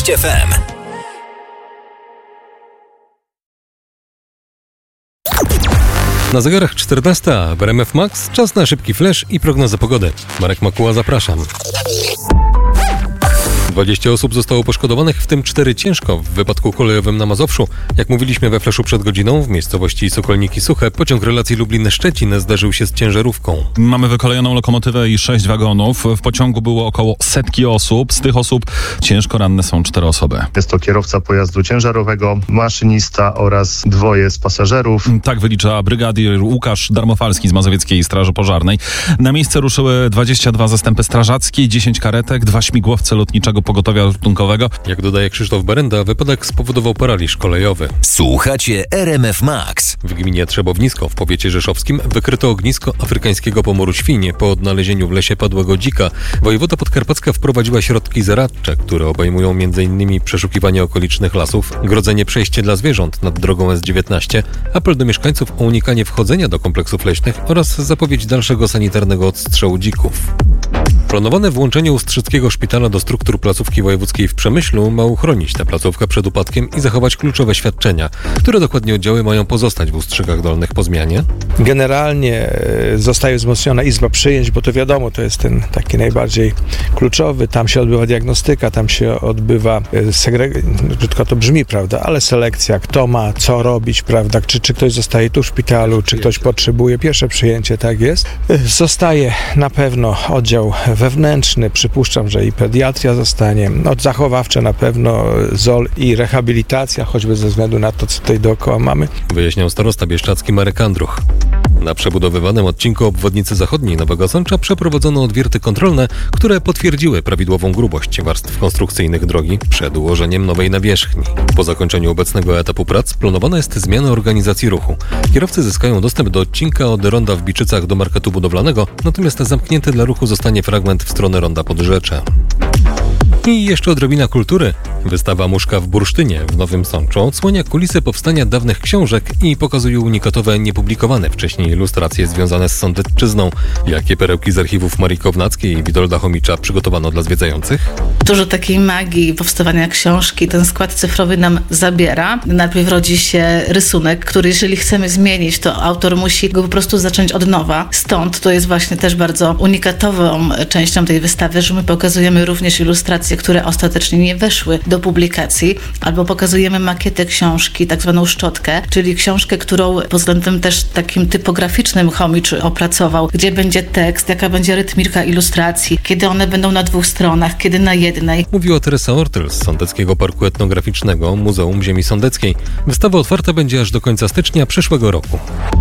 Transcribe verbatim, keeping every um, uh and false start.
sześć F M. Na zegarach czternasta, w R M F Max czas na szybki flash i prognozę pogody. Marek Makuła, zapraszam. dwadzieścia osób zostało poszkodowanych, w tym cztery ciężko w wypadku kolejowym na Mazowszu. Jak mówiliśmy we flashu przed godziną, w miejscowości Sokolniki Suche pociąg relacji Lublin-Szczecin zderzył się z ciężarówką. Mamy wykolejoną lokomotywę i sześć wagonów. W pociągu było około setki osób. Z tych osób ciężko ranne są cztery osoby. Jest to kierowca pojazdu ciężarowego, maszynista oraz dwoje z pasażerów. Tak wylicza brygadier Łukasz Darmofalski z Mazowieckiej Straży Pożarnej. Na miejsce ruszyły dwadzieścia dwa zastępy strażackie, dziesięć karetek, dwa śmigłowce lotniczego pogotowia ratunkowego. Jak dodaje Krzysztof Berenda, wypadek spowodował paraliż kolejowy. Słuchacie R M F Max. W gminie Trzebownisko w powiecie rzeszowskim wykryto ognisko afrykańskiego pomoru świń. Po odnalezieniu w lesie padłego dzika wojewoda podkarpacka wprowadziła środki zaradcze, które obejmują m.in. przeszukiwanie okolicznych lasów, grodzenie przejście dla zwierząt nad drogą S dziewiętnaście, apel do mieszkańców o unikanie wchodzenia do kompleksów leśnych oraz zapowiedź dalszego sanitarnego odstrzału dzików. Planowane włączenie Ustrzyckiego Szpitala do struktur placówki wojewódzkiej w Przemyślu ma uchronić tę placówkę przed upadkiem i zachować kluczowe świadczenia. Które dokładnie oddziały mają pozostać w Ustrzykach Dolnych po zmianie? Generalnie zostaje wzmocniona izba przyjęć, bo to wiadomo, to jest ten taki najbardziej kluczowy. Tam się odbywa diagnostyka, tam się odbywa segregacja, brzydko to brzmi, prawda, ale selekcja, kto ma co robić, prawda, czy, czy ktoś zostaje tu w szpitalu, czy ktoś potrzebuje pierwsze przyjęcie, tak jest. Zostaje na pewno oddział wewnętrzny, przypuszczam, że i pediatria zostanie, no, zachowawcze na pewno, Z O L i rehabilitacja, choćby ze względu na to, co tutaj dookoła mamy. Wyjaśniał starosta bieszczadzki Marek Andruch. Na przebudowywanym odcinku obwodnicy zachodniej Nowego Sącza przeprowadzono odwierty kontrolne, które potwierdziły prawidłową grubość warstw konstrukcyjnych drogi przed ułożeniem nowej nawierzchni. Po zakończeniu obecnego etapu prac planowana jest zmiana organizacji ruchu. Kierowcy zyskają dostęp do odcinka od ronda w Biczycach do marketu budowlanego, natomiast zamknięty dla ruchu zostanie fragment w stronę ronda Podrzecze. I jeszcze odrobina kultury. Wystawa Muszka w Bursztynie w Nowym Sączu odsłania kulisy powstania dawnych książek i pokazuje unikatowe, niepublikowane wcześniej ilustracje związane z sądecczyzną. Jakie perełki z archiwów Marii Kownackiej i Witolda Chomicza przygotowano dla zwiedzających? Dużo takiej magii powstawania książki ten skład cyfrowy nam zabiera. Najpierw rodzi się rysunek, który jeżeli chcemy zmienić, to autor musi go po prostu zacząć od nowa. Stąd to jest właśnie też bardzo unikatową częścią tej wystawy, że my pokazujemy również ilustracje, które ostatecznie nie weszły do publikacji, albo pokazujemy makietę książki, tak zwaną szczotkę, czyli książkę, którą pod względem też takim typograficznym Chomicz opracował, gdzie będzie tekst, jaka będzie rytmika ilustracji, kiedy one będą na dwóch stronach, kiedy na jednej. Mówiła Teresa Ortyl z Sądeckiego Parku Etnograficznego Muzeum Ziemi Sądeckiej. Wystawa otwarta będzie aż do końca stycznia przyszłego roku.